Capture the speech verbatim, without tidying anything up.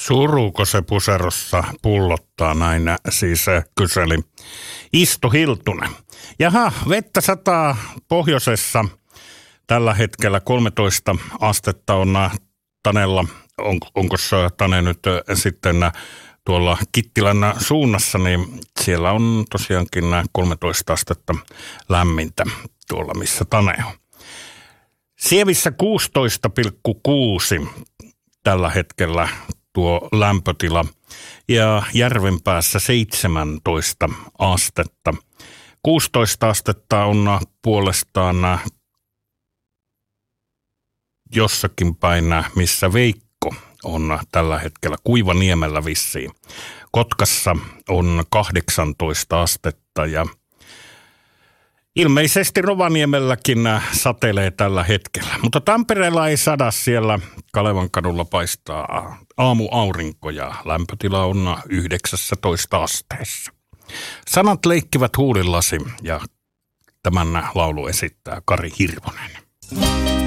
Suruuko se puserossa pullottaa, näin siis kyseli Isto Hiltunen. Jaha, vettä sataa pohjoisessa tällä hetkellä kolmetoista astetta on Tanella. On, onko Tane nyt sitten tuolla Kittilän suunnassa, niin siellä on tosiaankin kolmetoista astetta lämmintä tuolla, missä Tane on. Sievissä kuusitoista pilkku kuusi tällä hetkellä tuo lämpötila ja Järvenpäässä seitsemäntoista astetta. kuusitoista astetta on puolestaan jossakin päin, missä Veikko on tällä hetkellä Kuivaniemellä vissiin. Kotkassa on kahdeksantoista astetta ja ilmeisesti Rovaniemelläkin satelee tällä hetkellä. Mutta Tampereella ei sada, siellä Kalevankadulla paistaa aamuaurinko ja lämpötila on yhdeksäntoista asteessa. Sanat leikkivät huulillasi ja tämän laulu esittää Kari Hirvonen.